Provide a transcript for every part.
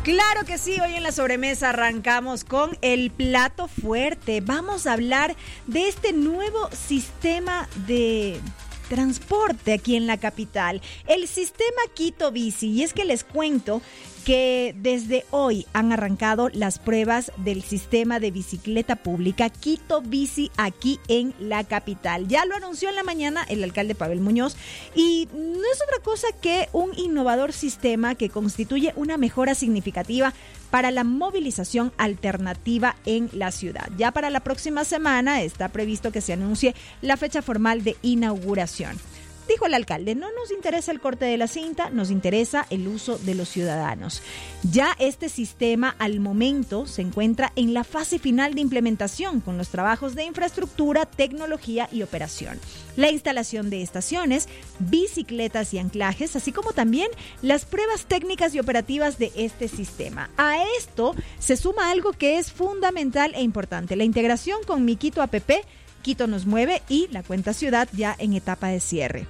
Claro que sí, hoy en la sobremesa arrancamos con el plato fuerte. Vamos a hablar de este nuevo sistema de transporte aquí en la capital, el sistema Quito Bici. Y es que les cuento que desde hoy han arrancado las pruebas del sistema de bicicleta pública Quito Bici aquí en la capital. Ya lo anunció en la mañana el alcalde Pavel Muñoz y no es otra cosa que un innovador sistema que constituye una mejora significativa para la movilización alternativa en la ciudad. Ya para la próxima semana está previsto que se anuncie la fecha formal de inauguración. Dijo el alcalde, no nos interesa el corte de la cinta, nos interesa el uso de los ciudadanos. Ya este sistema al momento se encuentra en la fase final de implementación con los trabajos de infraestructura, tecnología y operación. La instalación de estaciones, bicicletas y anclajes, así como también las pruebas técnicas y operativas de este sistema. A esto se suma algo que es fundamental e importante, la integración con Mi Quito App, Quito Nos Mueve y la cuenta ciudad ya en etapa de cierre.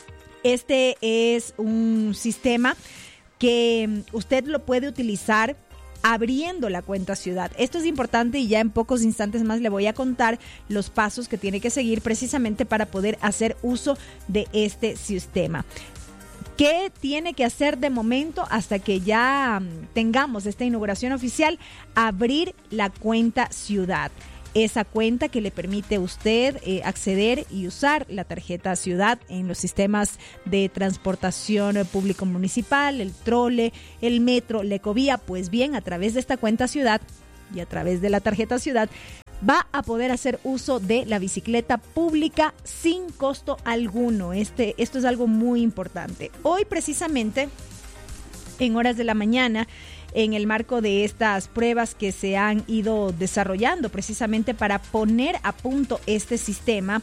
Este es un sistema que usted lo puede utilizar abriendo la cuenta ciudad. Esto es importante y ya en pocos instantes más le voy a contar los pasos que tiene que seguir precisamente para poder hacer uso de este sistema. ¿Qué tiene que hacer de momento hasta que ya tengamos esta inauguración oficial? Abrir la cuenta ciudad. Esa cuenta que le permite a usted acceder y usar la tarjeta ciudad en los sistemas de transportación público municipal, el trole, el metro, la ecovía. Pues bien, a través de esta cuenta ciudad y a través de la tarjeta ciudad va a poder hacer uso de la bicicleta pública sin costo alguno. Esto es algo muy importante. Hoy precisamente, en horas de la mañana, en el marco de estas pruebas que se han ido desarrollando precisamente para poner a punto este sistema,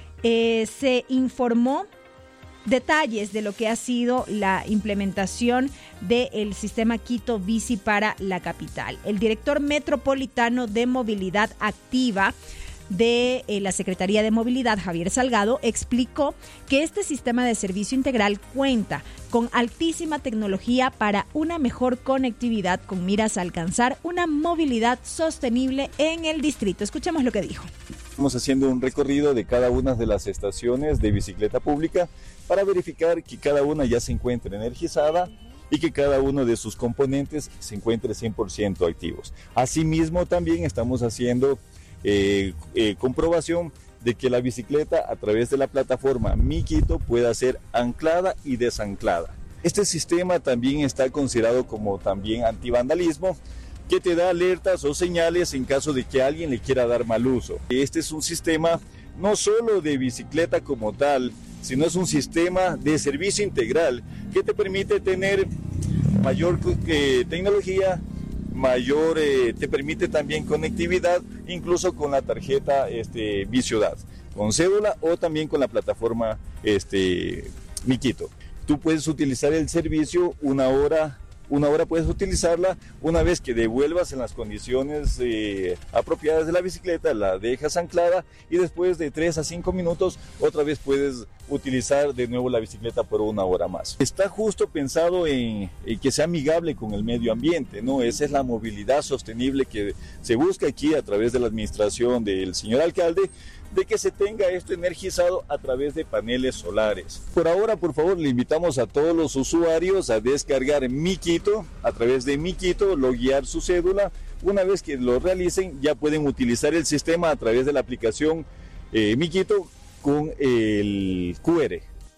se informó detalles de lo que ha sido la implementación del sistema Quito Bici para la capital. El director metropolitano de Movilidad Activa de la Secretaría de Movilidad, Javier Salgado, explicó que este sistema de servicio integral cuenta con altísima tecnología para una mejor conectividad con miras a alcanzar una movilidad sostenible en el distrito. Escuchemos lo que dijo. Estamos haciendo un recorrido de cada una de las estaciones de bicicleta pública para verificar que cada una ya se encuentre energizada y que cada uno de sus componentes se encuentre 100% activos. Asimismo, también estamos haciendo comprobación de que la bicicleta a través de la plataforma Mi Quito pueda ser anclada y desanclada. Este sistema también está considerado como también antivandalismo, que te da alertas o señales en caso de que alguien le quiera dar mal uso. Este es un sistema no solo de bicicleta como tal, sino es un sistema de servicio integral que te permite tener mayor tecnología, te permite también conectividad, incluso con la tarjeta Biciudad, con cédula o también con la plataforma Mi Quito. Tú puedes utilizar el servicio una hora puedes utilizarla. Una vez que devuelvas en las condiciones apropiadas de la bicicleta, la dejas anclada y después de 3 a 5 minutos otra vez puedes utilizar de nuevo la bicicleta por una hora más. Está justo pensado en que sea amigable con el medio ambiente, ¿no? Esa es la movilidad sostenible que se busca aquí a través de la administración del señor alcalde, de que se tenga esto energizado a través de paneles solares. Por ahora, por favor, le invitamos a todos los usuarios a descargar Mi Quito, a través de Mi Quito, loguear su cédula. Una vez que lo realicen, ya pueden utilizar el sistema a través de la aplicación Mi Quito con el QR.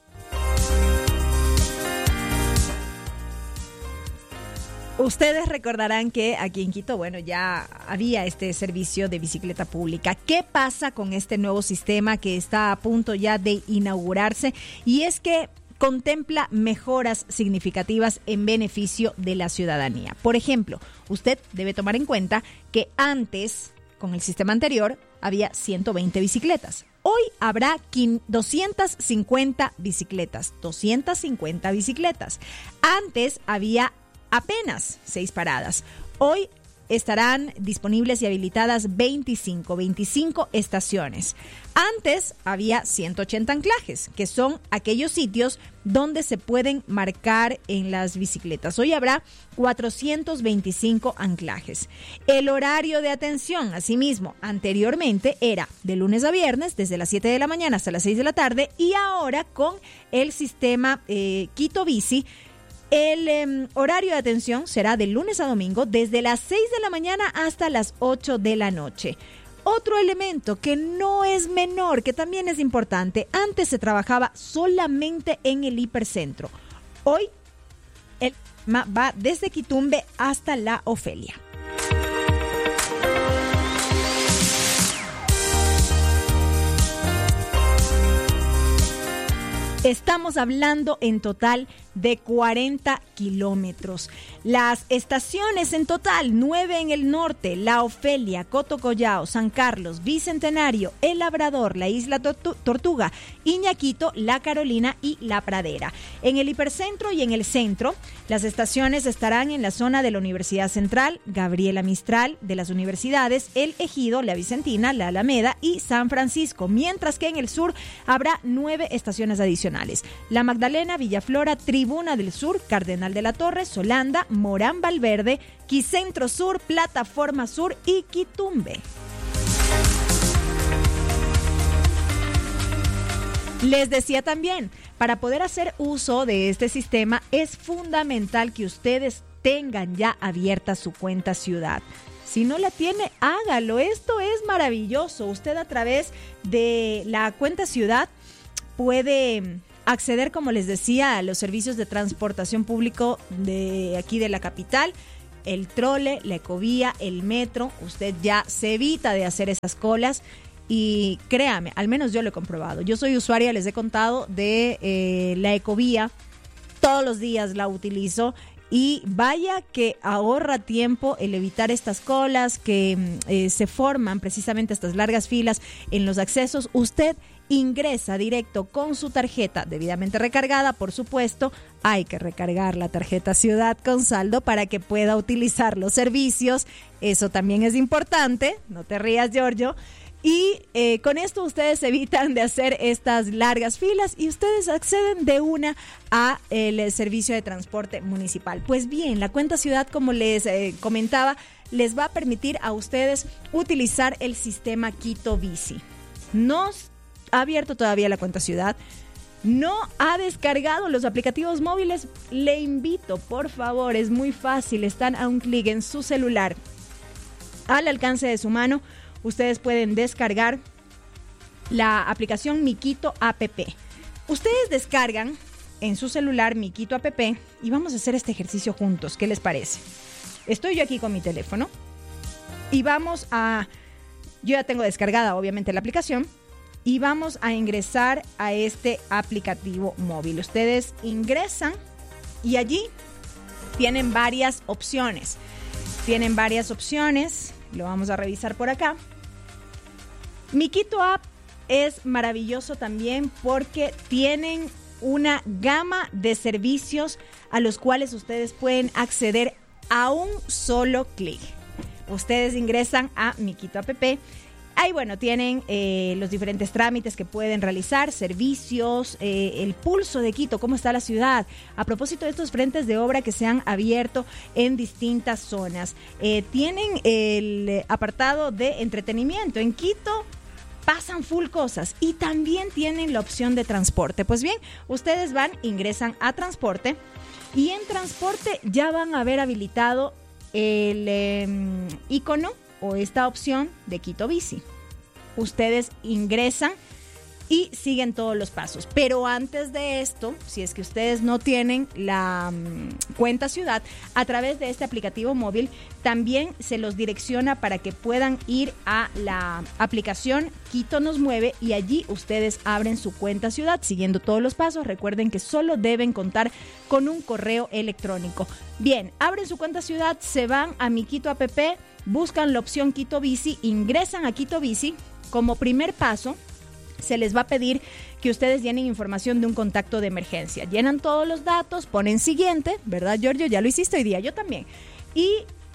Ustedes recordarán que aquí en Quito, ya había este servicio de bicicleta pública. ¿Qué pasa con este nuevo sistema que está a punto ya de inaugurarse? Y es que contempla mejoras significativas en beneficio de la ciudadanía. Por ejemplo, usted debe tomar en cuenta que antes, con el sistema anterior, había 120 bicicletas. Hoy habrá 250 bicicletas. 250 bicicletas. Antes había apenas 6 paradas. Hoy estarán disponibles y habilitadas 25 estaciones. Antes había 180 anclajes, que son aquellos sitios donde se pueden marcar en las bicicletas. Hoy habrá 425 anclajes. El horario de atención, asimismo, anteriormente era de lunes a viernes, desde las 7 de la mañana hasta las 6 de la tarde, y ahora con el sistema Quito Bici, el horario de atención será de lunes a domingo, desde las 6 de la mañana hasta las 8 de la noche. Otro elemento que no es menor, que también es importante, antes se trabajaba solamente en el hipercentro. Hoy el va desde Quitumbe hasta la Ofelia. Estamos hablando en total de 40 kilómetros. Las estaciones en total, 9 en el norte: La Ofelia, Cotocollao, San Carlos, Bicentenario, El Labrador, la Isla Tortuga, Iñaquito, La Carolina y La Pradera. En el hipercentro y en el centro, las estaciones estarán en la zona de la Universidad Central, Gabriela Mistral, de las universidades, El Ejido, La Vicentina, La Alameda y San Francisco, mientras que en el sur habrá 9 estaciones adicionales: La Magdalena, Villaflora, Tribuna del Sur, Cardenal de la Torre, Solanda, Morán Valverde, Quicentro Sur, Plataforma Sur y Quitumbe. Les decía también, para poder hacer uso de este sistema es fundamental que ustedes tengan ya abierta su cuenta ciudad. Si no la tiene, hágalo. Esto es maravilloso. Usted, a través de la cuenta ciudad, puede acceder, como les decía, a los servicios de transportación público de aquí de la capital, el trole, la ecovía, el metro. Usted ya se evita de hacer esas colas y créame, al menos yo lo he comprobado. Yo soy usuaria, les he contado, de la ecovía. Todos los días la utilizo y vaya que ahorra tiempo el evitar estas colas que se forman, precisamente estas largas filas en los accesos. Usted ingresa directo con su tarjeta debidamente recargada, por supuesto. Hay que recargar la tarjeta Ciudad con saldo para que pueda utilizar los servicios. Eso también es importante. No te rías, Giorgio. Y con esto ustedes evitan de hacer estas largas filas y ustedes acceden de una a el servicio de transporte municipal. Pues bien, la cuenta ciudad, como les comentaba, les va a permitir a ustedes utilizar el sistema Quito Bici. No ha abierto todavía la cuenta ciudad, no ha descargado los aplicativos móviles, le invito, por favor, es muy fácil, están a un clic en su celular, al alcance de su mano. Ustedes pueden descargar la aplicación Mi Quito App. Ustedes descargan en su celular Mi Quito App y vamos a hacer este ejercicio juntos. ¿Qué les parece? Estoy yo aquí con mi teléfono y vamos a... Yo ya tengo descargada, obviamente, la aplicación y vamos a ingresar a este aplicativo móvil. Ustedes ingresan y allí tienen varias opciones. Lo vamos a revisar por acá. Mi Quito App es maravilloso también porque tienen una gama de servicios a los cuales ustedes pueden acceder a un solo clic. Ustedes ingresan a Mi Quito App. Ahí, bueno, tienen los diferentes trámites que pueden realizar, servicios, el pulso de Quito, cómo está la ciudad. A propósito de estos frentes de obra que se han abierto en distintas zonas. Tienen el apartado de entretenimiento. En Quito pasan full cosas y también tienen la opción de transporte. Pues bien, ustedes ingresan a transporte y en transporte ya van a haber habilitado el icono o esta opción de Quito Bici. Ustedes ingresan y siguen todos los pasos. Pero antes de esto, si es que ustedes no tienen la cuenta ciudad, a través de este aplicativo móvil también se los direcciona para que puedan ir a la aplicación Quito Nos Mueve y allí ustedes abren su cuenta ciudad siguiendo todos los pasos. Recuerden que solo deben contar con un correo electrónico. Bien, abren su cuenta ciudad, se van a Mi Quito App, buscan la opción Quito Bici, ingresan a Quito Bici. Como primer paso, se les va a pedir que ustedes llenen información de un contacto de emergencia. Llenan todos los datos, ponen siguiente, ¿verdad, Giorgio? Ya lo hiciste hoy día, yo también. Y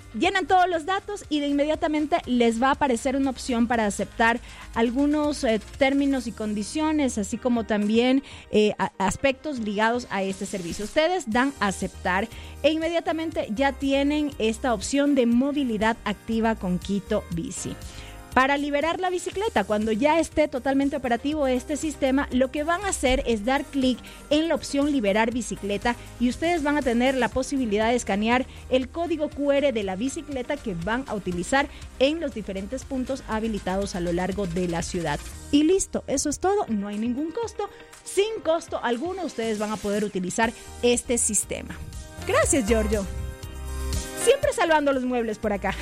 llenan todos los datos y de inmediatamente les va a aparecer una opción para aceptar algunos términos y condiciones, así como también aspectos ligados a este servicio. Ustedes dan a aceptar e inmediatamente ya tienen esta opción de movilidad activa con Quito Bici. Para liberar la bicicleta, cuando ya esté totalmente operativo este sistema, lo que van a hacer es dar clic en la opción liberar bicicleta y ustedes van a tener la posibilidad de escanear el código QR de la bicicleta que van a utilizar en los diferentes puntos habilitados a lo largo de la ciudad. Y listo, eso es todo, no hay ningún costo. Sin costo alguno, ustedes van a poder utilizar este sistema. Gracias, Giorgio. Siempre salvando los muebles por acá.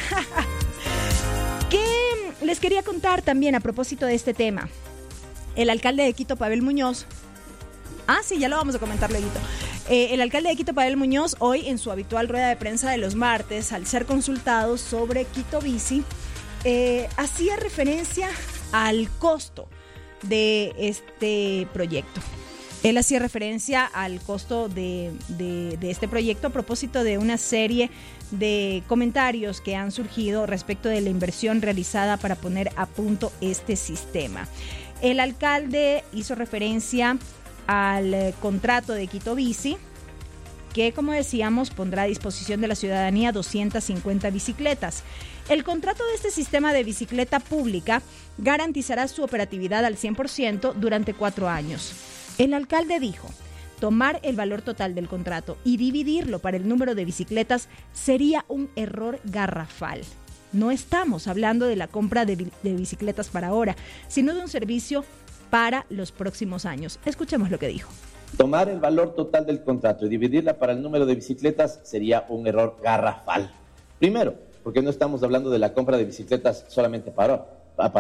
¿Qué les quería contar también a propósito de este tema? El alcalde de Quito, Pavel Muñoz. Sí, ya lo vamos a comentar luego. El alcalde de Quito, Pavel Muñoz, hoy en su habitual rueda de prensa de los martes, al ser consultado sobre Quito Bici, hacía referencia al costo de este proyecto. Él hacía referencia al costo de este proyecto a propósito de una serie de comentarios que han surgido respecto de la inversión realizada para poner a punto este sistema. El alcalde hizo referencia al contrato de Quito Bici, que, como decíamos, pondrá a disposición de la ciudadanía 250 bicicletas. El contrato de este sistema de bicicleta pública garantizará su operatividad al 100% durante 4 años. El alcalde dijo: tomar el valor total del contrato y dividirlo para el número de bicicletas sería un error garrafal. No estamos hablando de la compra de bicicletas para ahora, sino de un servicio para los próximos años. Escuchemos lo que dijo. Tomar el valor total del contrato y dividirla para el número de bicicletas sería un error garrafal. Primero, porque no estamos hablando de la compra de bicicletas solamente para ahora.